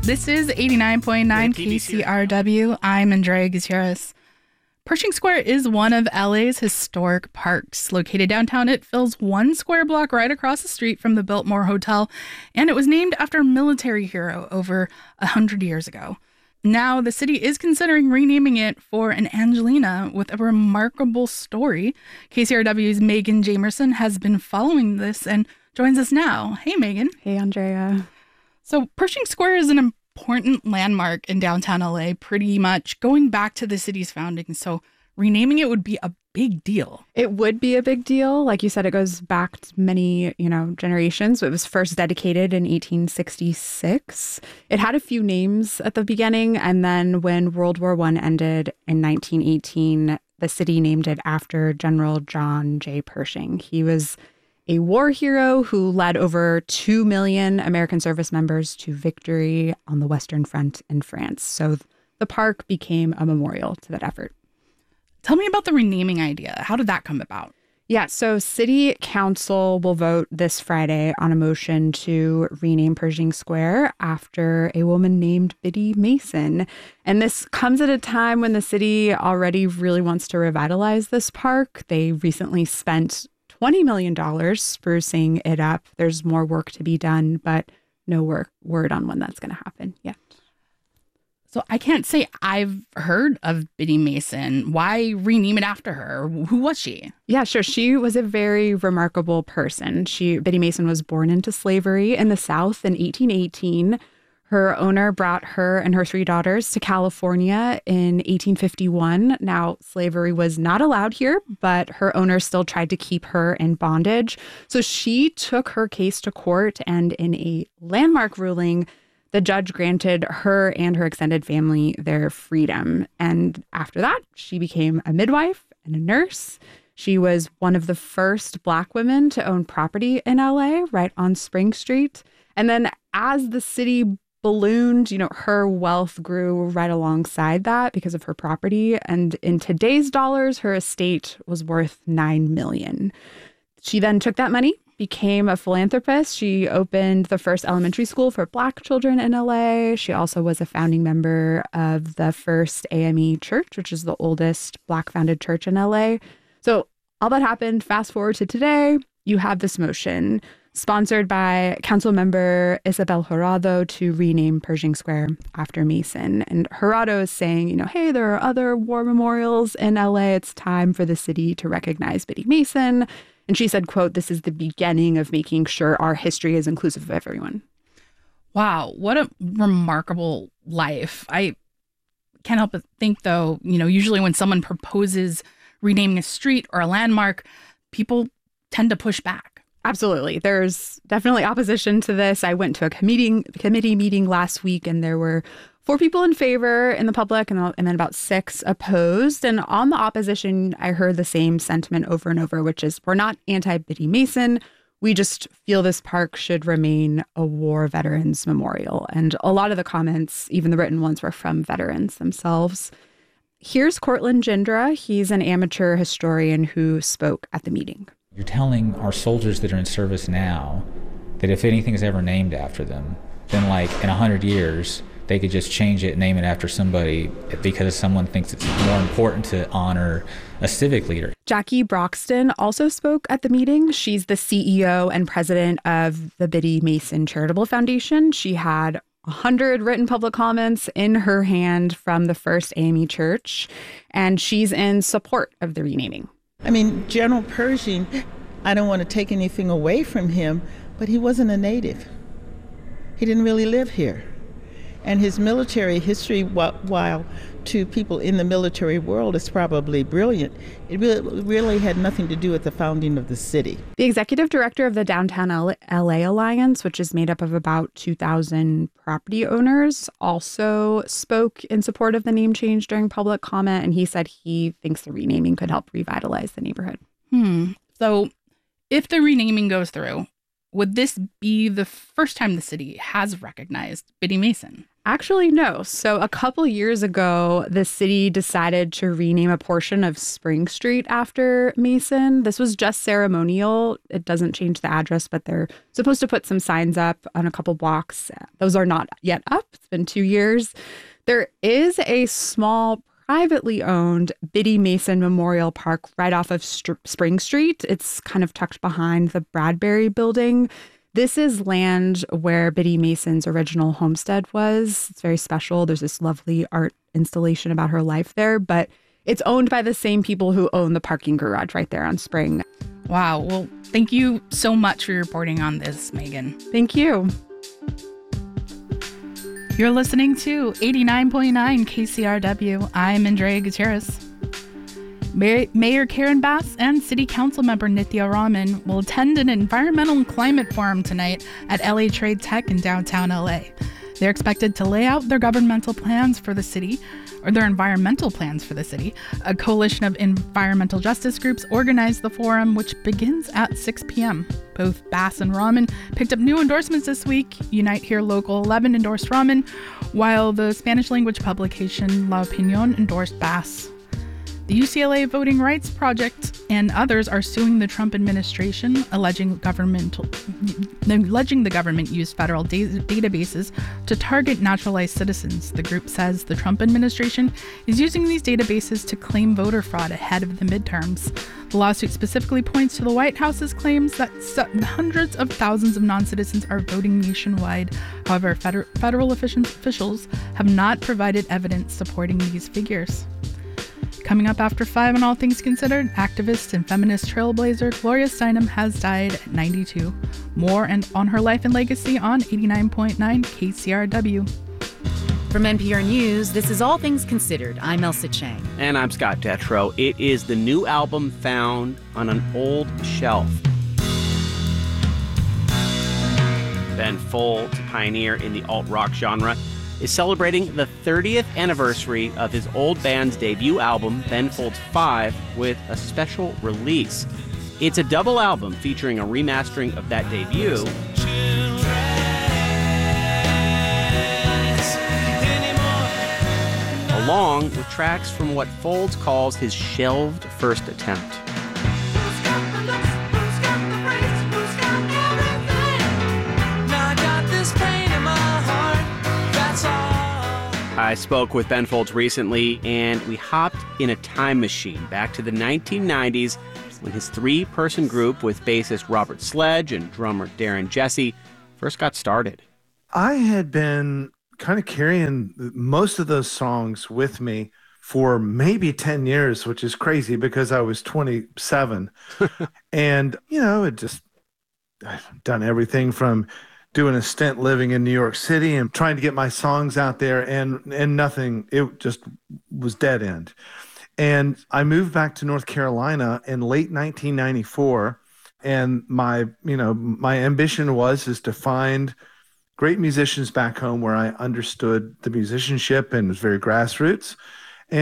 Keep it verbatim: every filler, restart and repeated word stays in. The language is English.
This is eighty-nine point nine K C R W. I'm Andrea Gutierrez. Pershing Square is one of L A's historic parks. Located downtown, it fills one square block right across the street from the Biltmore Hotel, and it was named after a military hero over one hundred years ago. Now, the city is considering renaming it for an Angelina with a remarkable story. K C R W's Megan Jamerson has been following this and joins us now. Hey, Megan. Hey, Andrea. So Pershing Square is an important landmark in downtown L A, pretty much going back to the city's founding. So renaming it would be a big deal. It would be a big deal. Like you said, it goes back to many, you know, generations. It was first dedicated in eighteen sixty-six. It had a few names at the beginning. And then when World War One ended in nineteen eighteen, the city named it after General John J. Pershing. He was a war hero who led over two million American service members to victory on the Western Front in France. So the park became a memorial to that effort. Tell me about the renaming idea. How did that come about? Yeah, so City Council will vote this Friday on a motion to rename Pershing Square after a woman named Biddy Mason. And this comes at a time when the city already really wants to revitalize this park. They recently spent twenty million dollars sprucing it up. There's more work to be done, but no work, word on when that's going to happen yet. So I can't say I've heard of Biddy Mason. Why rename it after her? Who was she? Yeah, sure. She was a very remarkable person. She, Biddy Mason was born into slavery in the South in eighteen eighteen. Her owner brought her and her three daughters to California in eighteen fifty-one. Now, slavery was not allowed here, but her owner still tried to keep her in bondage. So she took her case to court, and in a landmark ruling, the judge granted her and her extended family their freedom. And after that, she became a midwife and a nurse. She was one of the first Black women to own property in L A, right on Spring Street. And then as the city ballooned, you know, her wealth grew right alongside that because of her property. And in today's dollars, her estate was worth nine million dollars. She then took that money, became a philanthropist. She opened the first elementary school for Black children in L A. She also was a founding member of the First A M E Church, which is the oldest Black founded church in L A. So all that happened. Fast forward to today, you have this motion sponsored by Council Member Isabel Jurado to rename Pershing Square after Mason. And Jurado is saying, you know, hey, there are other war memorials in L A. It's time for the city to recognize Biddy Mason. And she said, quote, "This is the beginning of making sure our history is inclusive of everyone." Wow, what a remarkable life. I can't help but think, though, you know, usually when someone proposes renaming a street or a landmark, people tend to push back. Absolutely. There's definitely opposition to this. I went to a committee, committee meeting last week, and there were four people in favor in the public and, and then about six opposed. And on the opposition, I heard the same sentiment over and over, which is we're not anti-Biddy Mason. We just feel this park should remain a war veterans memorial. And a lot of the comments, even the written ones, were from veterans themselves. Here's Cortland Jindra. He's an amateur historian who spoke at the meeting. You're telling our soldiers that are in service now that if anything is ever named after them, then like in a hundred years, they could just change it and name it after somebody because someone thinks it's more important to honor a civic leader. Jackie Broxton also spoke at the meeting. She's the C E O and president of the Biddy Mason Charitable Foundation. She had one hundred written public comments in her hand from the First A M E Church, and she's in support of the renaming. I mean, General Pershing, I don't want to take anything away from him, but he wasn't a native. He didn't really live here. And his military history, while to people in the military world is probably brilliant, it really, really had nothing to do with the founding of the city. The executive director of the Downtown L A Alliance, which is made up of about two thousand property owners, also spoke in support of the name change during public comment. And he said he thinks the renaming could help revitalize the neighborhood. Hmm. So if the renaming goes through, Would this be the first time the city has recognized Biddy Mason? Actually, no. So a couple years ago, the city decided to rename a portion of Spring Street after Mason. This was just ceremonial. It doesn't change the address, but they're supposed to put some signs up on a couple blocks. Those are not yet up. It's been two years. There is a small privately owned Biddy Mason Memorial Park right off of St- Spring Street. It's kind of tucked behind the Bradbury Building. This is land where Biddy Mason's original homestead was. It's very special. There's this lovely art installation about her life there, but it's owned by the same people who own the parking garage right there on Spring. Wow. Well, thank you so much for reporting on this, Megan. Thank you. You're listening to eighty-nine point nine K C R W. I'm Andrea Gutierrez. Mayor Karen Bass and City Council member Nithya Raman will attend an environmental and climate forum tonight at L A Trade Tech in downtown L A. They're expected to lay out their governmental plans for the city, or their environmental plans for the city. A coalition of environmental justice groups organized the forum, which begins at six p.m. Both Bass and Raman picked up new endorsements this week. Unite Here Local eleven endorsed Raman, while the Spanish language publication La Opinión endorsed Bass. The U C L A Voting Rights Project and others are suing the Trump administration, alleging governmental, alleging the government used federal da- databases to target naturalized citizens. The group says the Trump administration is using these databases to claim voter fraud ahead of the midterms. The lawsuit specifically points to the White House's claims that hundreds of thousands of non-citizens are voting nationwide. However, feder- federal officials have not provided evidence supporting these figures. Coming up after five on All Things Considered, activist and feminist trailblazer Gloria Steinem has died at ninety-two. More and on her life and legacy on eighty-nine point nine K C R W. From N P R News, this is All Things Considered. I'm Elsa Chang. And I'm Scott Detrow. It is the new album found on an old shelf. Ben Folds, pioneer in the alt-rock genre, is celebrating the thirtieth anniversary of his old band's debut album, Ben Folds five, with a special release. It's a double album featuring a remastering of that debut, along with tracks from what Folds calls his shelved first attempt. I spoke with Ben Folds recently, and we hopped in a time machine back to the nineteen nineties when his three-person group with bassist Robert Sledge and drummer Darren Jesse first got started. I had been kind of carrying most of those songs with me for maybe ten years, which is crazy because I was twenty-seven. And, you know, it just, I've done everything from doing a stint living in New York City and trying to get my songs out there, and and nothing, it just was dead end. And I moved back to North Carolina in late nineteen ninety-four, and my, you know, my ambition was is to find great musicians back home where I understood the musicianship and was very grassroots.